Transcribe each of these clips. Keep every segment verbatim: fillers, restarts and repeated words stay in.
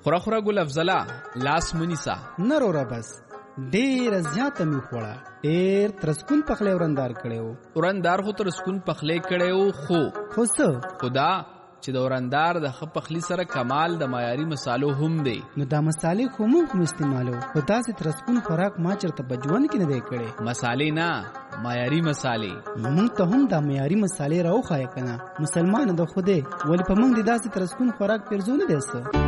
خورا خورا ګل افضله لاس منیسا نرورا بس ډیر زیاته می خوړه ډیر ترسکون پخلی ورندار کړو ورندار خو ترسکون پخلی کړو خو خو څه خدا چې د ورندار د خ پخلی سره کمال د معیاري مصالو هم دی نو دا مصالې خو موږ هم استعمالو خو داسې ترسکون خوراک ما چرته بجوان کې نه دی کړی مصالې نه معیاري مصالې موږ ته هم دا معیاري مصالې راوښایه کنه مسلمان د خوده ولې په موږ د داسې ترسکون خوراک پرځونه دی څه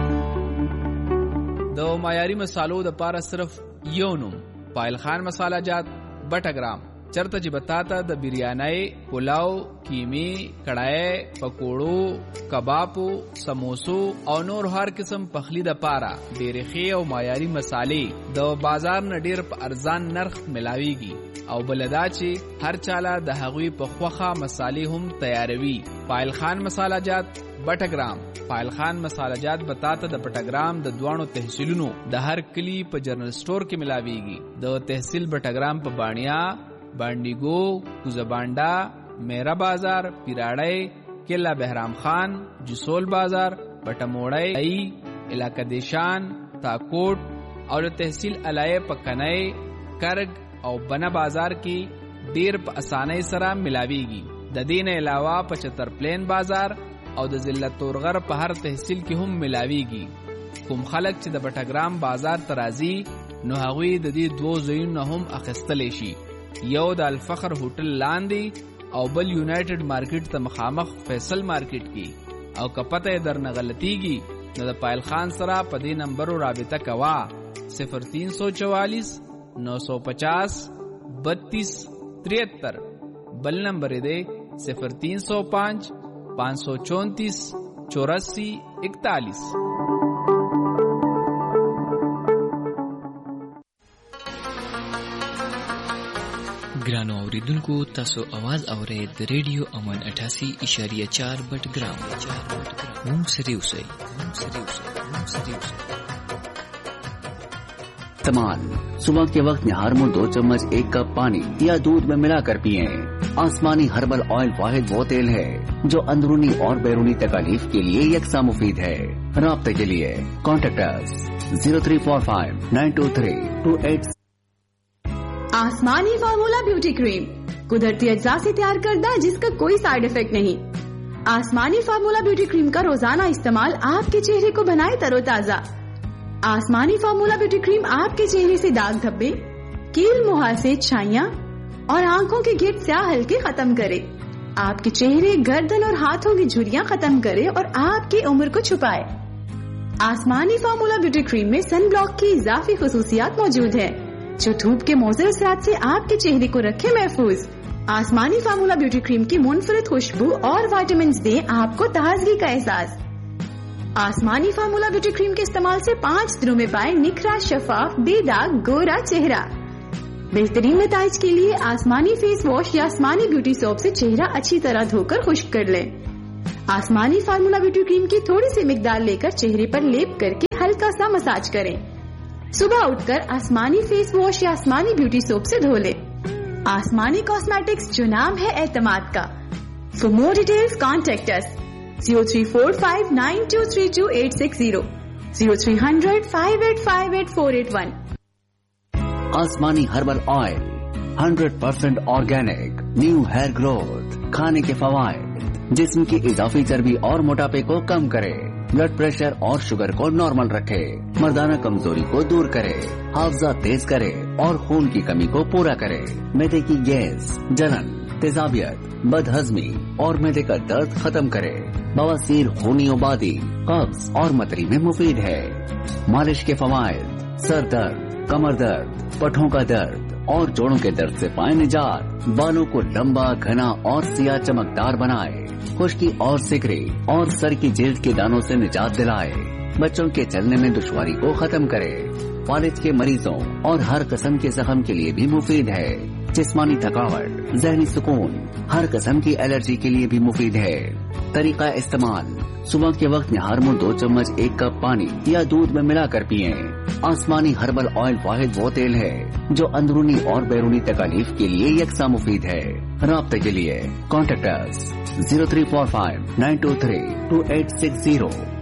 د معیاري مصالو د پاره صرف یو نوم پایل خان مساله جات بټه ګرام چرته چې بتاتا د بریانی پلاو کیمی کڑھائی پکوړو کبابو سموسو او نور هر قسم پخلی د پاره ډېرې ښې او معیاري مصالې د بازار نه ډېر په ارزان نرخ ملاویږي او بلدا چې هر چاله د هغوی په خوخه مصالې هم تیاروي پایل خان مساله جات بټه ګرام پایل خان مساله جات بتاتا د بټه ګرام د دوانو تحصیلونو د هر کلی په جنرل سٹور کې ملاویږي د تحصیل بټه ګرام په بانیا بانڈیگو کوزبانڈا میرا بازار پیراڑے قلعہ بہرام خان جسول بازار بٹموڑے علاقہ دیشان تاکوٹ اور تحصیل علائے پکنائے کرگ او بنا بازار کی ډیر په اسانۍ سره ملاویږي د دې نه علاوه پچتر پلین بازار او د ضلع تورغر په هر تحصیل کې هم ملاویږي کوم خلک چې د بټګرام بازار ترازی نو هغوی د دې دوه ځایونو هم اخیستلی شي you the الفخر hotel لاندې O bill یونائټډ market ته مخامخ فیصل مارکیټ کې او کپته در نه غلطیږي نو د پایل خان سره په دې نمبرو رابطه کوا صفر تین سو چوالیس نو سو پچاس بتیس تریہتر بل نمبر دے صفر تین سو پانچ پانچ سو چونتیس چوراسی اکتالیس. ګرانو اوریدونکو تاسو आवाज اورئ د ریډیو امن اٹھاسی اشاریہ چار بٹگرام مونږ سره اوسئ مونږ سره اوسئ مونږ سره اوسئ. استعمال صبح کے وقت نہار میں دو چمچ ایک کپ پانی یا دودھ میں ملا کر پیئیں. آسمانی ہربل آئل واحد وہ تیل ہے جو اندرونی اور بیرونی تکالیف کے لیے یکساں مفید ہے. رابطے کے لیے contact us zero three four five nine to three to at. آسمانی فارمولا بیوٹی کریم قدرتی اجزاء سے تیار کردہ جس کا کوئی سائیڈ افیکٹ نہیں. آسمانی فارمولا بیوٹی کریم کا روزانہ استعمال آپ کے چہرے کو بنائے تر و تازہ. آسمانی فارمولا بیوٹی کریم آپ کے چہرے سے داغ دھبے، کیل مہاسے، چھائیاں اور آنکھوں کے گرد سیاہ ہلکے ختم کرے. آپ کے چہرے، گردن اور ہاتھوں کی جھریاں ختم کرے اور آپ کی عمر کو چھپائے. آسمانی فارمولا بیوٹی کریم میں سن بلاک کی اضافی خصوصیات موجود ہیں جو دھوپ کے مضر اثرات سے آپ کے چہرے کو رکھے محفوظ. آسمانی فارمولا بیوٹی کریم کی منفرد خوشبو اور وائٹامنز دیں آپ کو تازگی کا احساس. آسمانی فارمولا بیوٹی کریم کے استعمال سے پانچ دنوں میں پائے نکھرا، شفاف، بے داغ، گورا چہرہ. بہترین نتائج کے لیے آسمانی فیس واش یا آسمانی بیوٹی سوپ سے چہرہ اچھی طرح دھو کر خشک کر لیں. آسمانی فارمولا بیوٹی کریم کی تھوڑی سی مقدار لے کر چہرے پر لیپ کر کے ہلکا سا مساج کریں. صبح اٹھ کر آسمانی فیس واش یا آسمانی بیوٹی سوپ سے دھو لیں. آسمانی کاسمیٹکس، جو نام ہے اعتماد کا. For more details contact us zero three four five nine to three to eight six zero zero three hundred five eight five eight four eight one. آسمانی herbal oil hundred percent organic, new hair growth. کھانے کے فوائد: جسم کی اضافی چربی اور موٹاپے کو کم کرے، بلڈ پریشر اور شوگر کو نارمل رکھے، مردانہ کمزوری کو دور کرے، حافظہ تیز کرے اور خون کی کمی کو پورا کرے، معدے کی گیس، جلن، تیزابیت، بد ہضمی اور معدے کا درد ختم کرے، بواسیر، خونی آبادی، قبض اور متری میں مفید ہے. مالش کے فوائد: سر درد، کمر درد، پٹھوں کا درد اور جوڑوں کے درد سے پائے نجات. بالوں کو لمبا، گھنا اور سیاہ چمکدار بنائے، خشکی اور سکری اور سر کی جلد کے دانوں سے نجات دلائے، بچوں کے چلنے میں دشواری کو ختم کرے، فالج کے مریضوں اور ہر قسم کے زخم کے لیے بھی مفید ہے. جسمانی تھکاوٹ، ذہنی سکون، ہر قسم کی الرجی کے لیے بھی مفید ہے. طریقہ استعمال: صبح کے وقت نہار میں دو چمچ ایک کپ پانی یا دودھ میں ملا کر پیئیں. آسمانی ہربل آئل واحد وہ تیل ہے جو اندرونی اور بیرونی تکالیف کے لیے یکساں مفید ہے. رابطے کے لیے contact us zero three four five nine to three to eight six zero